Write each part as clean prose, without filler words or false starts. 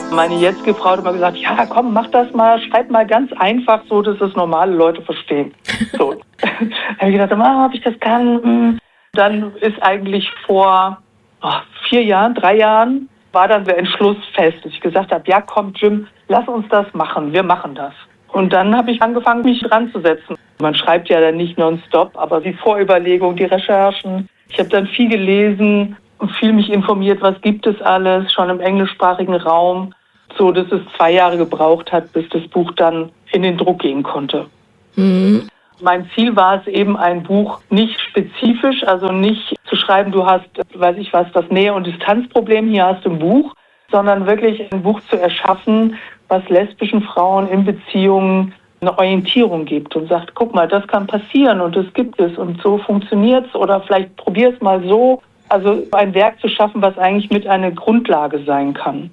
Meine jetzige Frau hat immer gesagt, ja komm, mach das mal, schreib mal ganz einfach so, dass es normale Leute verstehen. So. Da habe ich gedacht, ob ich das kann. Dann ist eigentlich vor 3 Jahren, war dann der Entschluss fest, dass ich gesagt habe, ja komm Jim, lass uns das machen, wir machen das. Und dann habe ich angefangen, mich dran zu setzen. Man schreibt ja dann nicht nonstop, aber die Vorüberlegung, die Recherchen. Ich habe dann viel gelesen und viel mich informiert, was gibt es alles, schon im englischsprachigen Raum, so dass es 2 Jahre gebraucht hat, bis das Buch dann in den Druck gehen konnte. Mhm. Mein Ziel war es eben, ein Buch nicht spezifisch, also nicht zu schreiben, du hast, das Nähe- und Distanzproblem, hier hast du ein Buch, sondern wirklich ein Buch zu erschaffen, was lesbischen Frauen in Beziehungen eine Orientierung gibt und sagt, guck mal, das kann passieren und das gibt es und so funktioniert es oder vielleicht probier es mal so. Also ein Werk zu schaffen, was eigentlich mit einer Grundlage sein kann,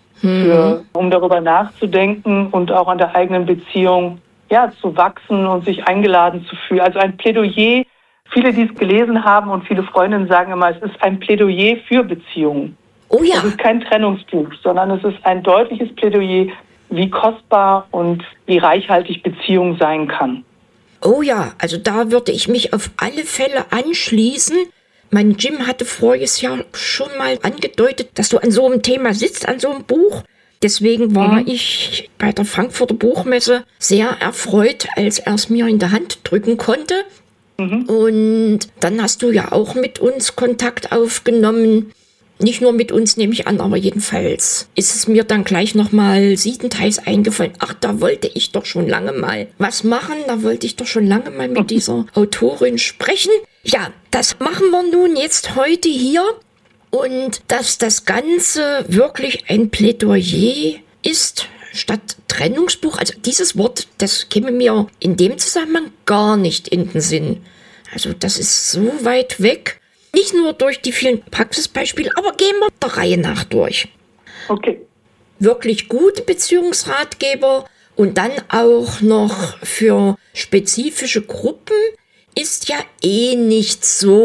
um darüber nachzudenken und auch an der eigenen Beziehung zu wachsen und sich eingeladen zu fühlen. Also ein Plädoyer, viele, die es gelesen haben und viele Freundinnen sagen immer, es ist ein Plädoyer für Beziehungen. Oh ja. Es ist kein Trennungsbuch, sondern es ist ein deutliches Plädoyer, wie kostbar und wie reichhaltig Beziehung sein kann. Oh ja, also da würde ich mich auf alle Fälle anschließen. Mein Jim hatte voriges Jahr schon mal angedeutet, dass du an so einem Thema sitzt, an so einem Buch. Deswegen war ich bei der Frankfurter Buchmesse sehr erfreut, als er es mir in der Hand drücken konnte. Und dann hast du ja auch mit uns Kontakt aufgenommen. Nicht nur mit uns, nehme ich an, aber jedenfalls ist es mir dann gleich nochmal siebenteils eingefallen. Ach, da wollte ich doch schon lange mal was machen. Da wollte ich doch schon lange mal mit dieser Autorin sprechen. Ja, das machen wir nun jetzt heute hier. Und dass das Ganze wirklich ein Plädoyer ist, statt Trennungsbuch. Also dieses Wort, das käme mir in dem Zusammenhang gar nicht in den Sinn. Also das ist so weit weg. Nicht nur durch die vielen Praxisbeispiele, aber gehen wir der Reihe nach durch. Okay. Wirklich gute Beziehungsratgeber und dann auch noch für spezifische Gruppen ist ja nicht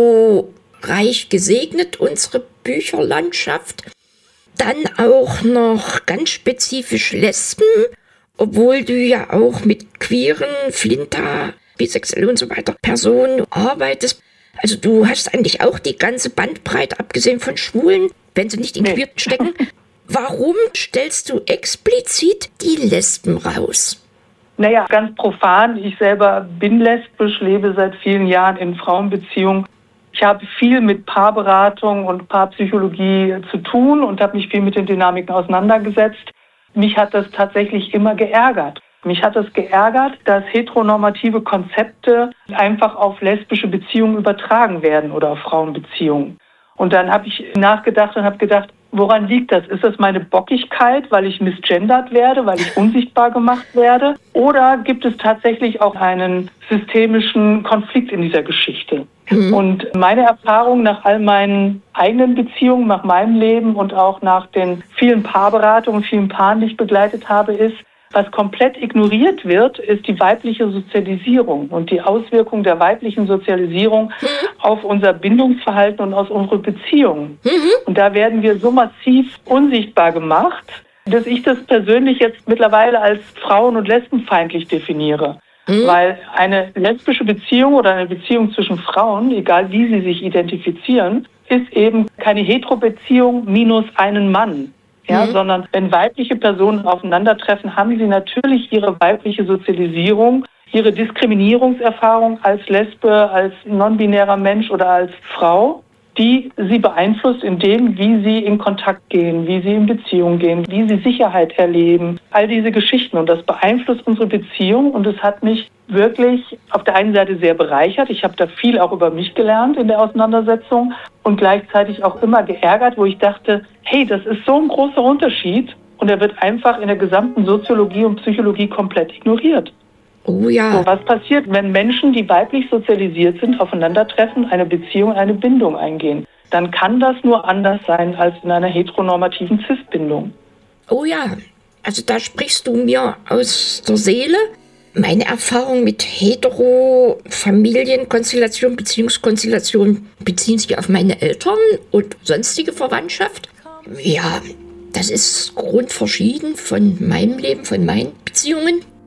so reich gesegnet, unsere Bücherlandschaft. Dann auch noch ganz spezifisch Lesben, obwohl du ja auch mit queeren, Flinter, bisexuell und so weiter Personen arbeitest. Also du hast eigentlich auch die ganze Bandbreite, abgesehen von Schwulen, wenn sie nicht in queer stecken. Warum stellst du explizit die Lesben raus? Naja, ganz profan. Ich selber bin lesbisch, lebe seit vielen Jahren in Frauenbeziehungen. Ich habe viel mit Paarberatung und Paarpsychologie zu tun und habe mich viel mit den Dynamiken auseinandergesetzt. Mich hat das tatsächlich immer geärgert. Mich hat es geärgert, dass heteronormative Konzepte einfach auf lesbische Beziehungen übertragen werden oder auf Frauenbeziehungen. Und dann habe ich nachgedacht und habe gedacht, woran liegt das? Ist das meine Bockigkeit, weil ich misgendert werde, weil ich unsichtbar gemacht werde? Oder gibt es tatsächlich auch einen systemischen Konflikt in dieser Geschichte? Und meine Erfahrung nach all meinen eigenen Beziehungen, nach meinem Leben und auch nach den vielen Paarberatungen, vielen Paaren, die ich begleitet habe, ist, was komplett ignoriert wird, ist die weibliche Sozialisierung und die Auswirkung der weiblichen Sozialisierung auf unser Bindungsverhalten und aus unseren Beziehungen. Und da werden wir so massiv unsichtbar gemacht, dass ich das persönlich jetzt mittlerweile als frauen- und lesbenfeindlich definiere. Weil eine lesbische Beziehung oder eine Beziehung zwischen Frauen, egal wie sie sich identifizieren, ist eben keine Hetero-Beziehung minus einen Mann. Ja, sondern wenn weibliche Personen aufeinandertreffen, haben sie natürlich ihre weibliche Sozialisierung, ihre Diskriminierungserfahrung als Lesbe, als non-binärer Mensch oder als Frau, die sie beeinflusst in dem, wie sie in Kontakt gehen, wie sie in Beziehung gehen, wie sie Sicherheit erleben. All diese Geschichten. Und das beeinflusst unsere Beziehung. Und es hat mich wirklich auf der einen Seite sehr bereichert. Ich habe da viel auch über mich gelernt in der Auseinandersetzung und gleichzeitig auch immer geärgert, wo ich dachte, hey, das ist so ein großer Unterschied. Und er wird einfach in der gesamten Soziologie und Psychologie komplett ignoriert. Oh ja. So, was passiert, wenn Menschen, die weiblich sozialisiert sind, aufeinandertreffen, eine Beziehung, eine Bindung eingehen? Dann kann das nur anders sein als in einer heteronormativen Cis-Bindung. Oh ja, also da sprichst du mir aus der Seele. Meine Erfahrung mit Hetero-Familienkonstellation, Beziehungskonstellation beziehen sich auf meine Eltern und sonstige Verwandtschaft. Ja, Das ist grundverschieden von meinem Leben, von meinen Beziehungen.